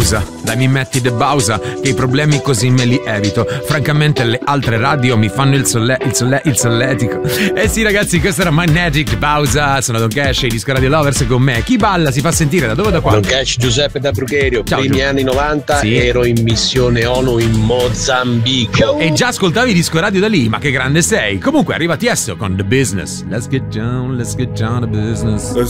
Bausa, dai mi metti de Bausa, che i problemi così me li evito. Francamente le altre radio mi fanno il solletico. Eh sì ragazzi, questo era Magnetic Bausa, sono Don Cash, i Disco Radio Lovers con me. Chi balla si fa sentire da dove da qua? Don Cash, Giuseppe da Brugherio. Ciao, primi anni 90 sì. Ero in missione ONU in Mozambico. E già ascoltavi Disco Radio da lì, ma che grande sei. Comunque arriva Tiesto con The Business. Let's get down to business.